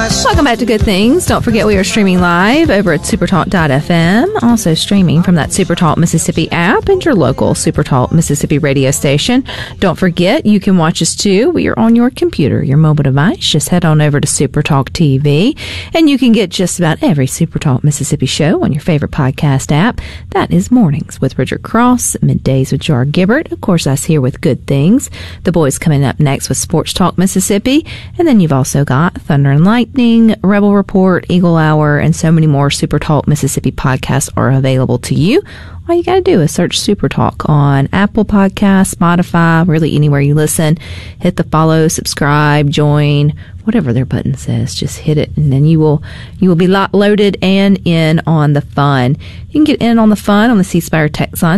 Welcome back to Good Things. Don't forget we are streaming live over at supertalk.fm. Also streaming from that Supertalk Mississippi app and your local Supertalk Mississippi radio station. Don't forget you can watch us too. We are on your computer, your mobile device. Just head on over to Supertalk TV and you can get just about every Supertalk Mississippi show on your favorite podcast app. That is Mornings with Richard Cross, Middays with Jar Gibbert. Of course, us here with Good Things. The boys coming up next with Sports Talk Mississippi. And then you've also got Thunder and Lightning, Rebel Report, Eagle Hour, and so many more Super Talk Mississippi podcasts are available to you. All you got to do is search Super Talk on Apple Podcasts, Spotify, really anywhere you listen. Hit the follow, subscribe, join, whatever their button says. Just hit it, and then you will be loaded and in on the fun. You can get in on the fun on the C Spire text line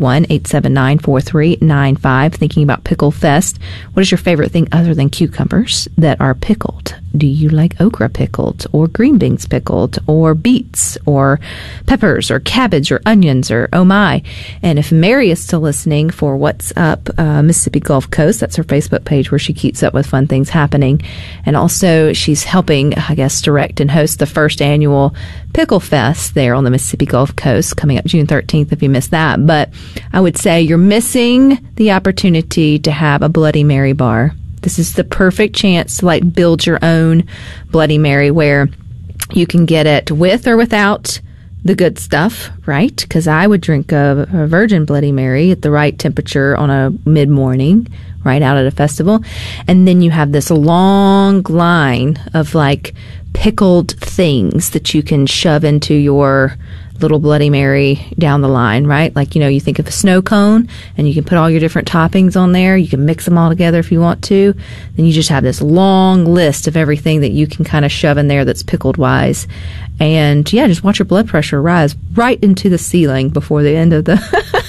601-879-4395. Thinking about Pickle Fest. What is your favorite thing other than cucumbers that are pickled? Do you like okra pickled, or green beans pickled, or beets, or peppers, or cabbage, or onions, or oh my? And if Mary is still listening for What's Up Mississippi Gulf Coast, that's her Facebook page where she keeps up with fun things happening. And also she's helping, I guess, direct and host the first annual Pickle Fest there on the Mississippi Gulf Coast coming up June 13th if you missed that. But I would say you're missing the opportunity to have a Bloody Mary bar. This is the perfect chance to like build your own Bloody Mary where you can get it with or without the good stuff, right? Because I would drink a virgin Bloody Mary at the right temperature on a mid-morning, right out at a festival. And then you have this long line of like pickled things that you can shove into your little Bloody Mary down the line, right? Like, you know, you think of a snow cone and you can put all your different toppings on there. You can mix them all together if you want to. Then you just have this long list of everything that you can kind of shove in there that's pickled wise. And yeah, just watch your blood pressure rise right into the ceiling before the end of the...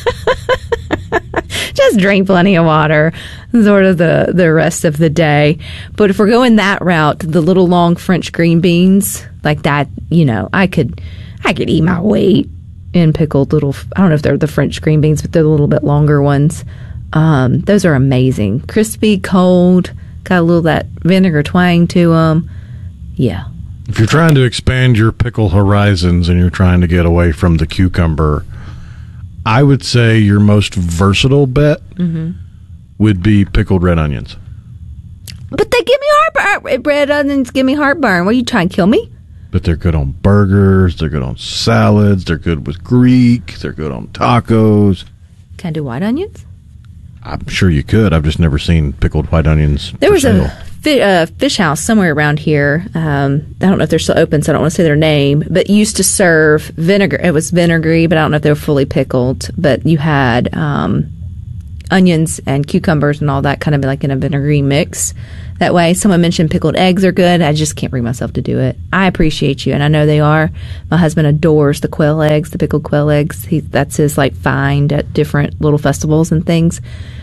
Just drink plenty of water, sort of the rest of the day. But if we're going that route, the little long French green beans, like that, you know, I could eat my weight in pickled little, I don't know if they're the French green beans, but they're the little bit longer ones. Those are amazing. Crispy, cold, got a little that vinegar twang to them. Yeah. If you're trying to expand your pickle horizons and you're trying to get away from the cucumber, I would say your most versatile bet would be pickled red onions. But they give me heartburn. Red onions give me heartburn. What, are you trying to kill me? But they're good on burgers, they're good on salads, they're good with Greek, they're good on tacos. Can I do white onions? I'm sure you could. I've just never seen pickled white onions. There was a fish house somewhere around here. I don't know if they're still open, so I don't want to say their name, but used to serve vinegar. It was vinegary, but I don't know if they were fully pickled. But you had onions and cucumbers and all that kind of like in a vinegary mix. That way, someone mentioned pickled eggs are good. I just can't bring myself to do it. I appreciate you, and I know they are. My husband adores the quail eggs, the pickled quail eggs. That's his like find at different little festivals and things.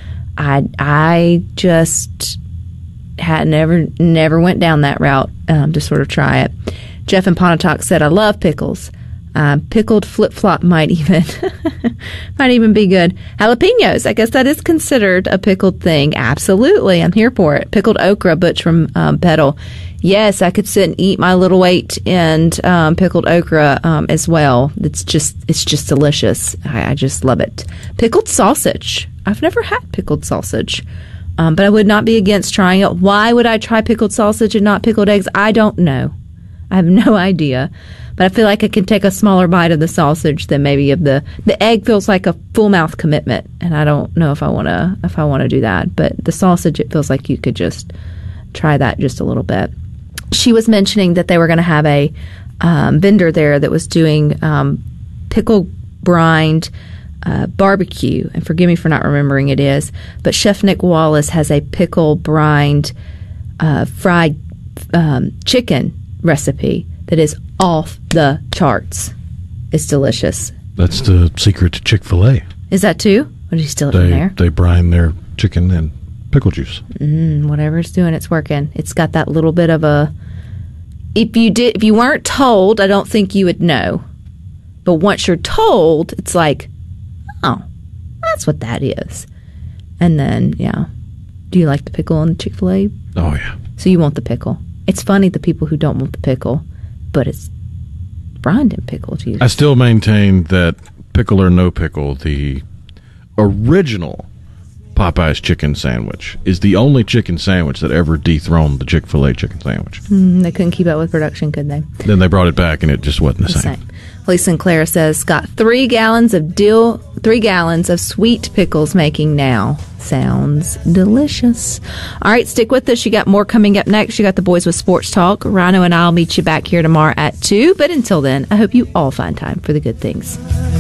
I just had never went down that route to sort of try it. Jeff in Pontotoc said, "I love pickles. Pickled flip-flop might even be good. Jalapenos, I guess that is considered a pickled thing. Absolutely, I'm here for it. Pickled okra, Butch from Petal. Yes, I could sit and eat my little weight in pickled okra as well. It's just delicious. I just love it. Pickled sausage. I've never had pickled sausage, but I would not be against trying it. Why would I try pickled sausage and not pickled eggs? I don't know. I have no idea. But I feel like I can take a smaller bite of the sausage than maybe of the egg. Feels like a full mouth commitment, and I don't know if I want to do that. But the sausage, it feels like you could just try that just a little bit. She was mentioning that they were going to have a vendor there that was doing pickle brined barbecue, and forgive me for not remembering it is, but Chef Nick Wallace has a pickle brined fried chicken recipe that is off the charts. It's delicious. That's the secret to Chick-fil-A. Is that too? Or do you steal it from there? They brine their chicken in pickle juice. Whatever it's doing, it's working. It's got that little bit of a... If you weren't told, I don't think you would know. But once you're told, it's like, oh, that's what that is. And then, yeah. Do you like the pickle on Chick-fil-A? Oh, yeah. So you want the pickle? It's funny, the people who don't want the pickle, but it's brined in pickle juice. I still maintain that pickle or no pickle, the original Popeye's chicken sandwich is the only chicken sandwich that ever dethroned the Chick-fil-A chicken sandwich. They couldn't keep up with production, could they? Then they brought it back, and it just wasn't the same. Lee Sinclair says, got 3 gallons of sweet pickles making now. Sounds delicious. All right, stick with us. You got more coming up next. You got the boys with Sports Talk. Rhino and I'll meet you back here tomorrow at 2. But until then, I hope you all find time for the good things.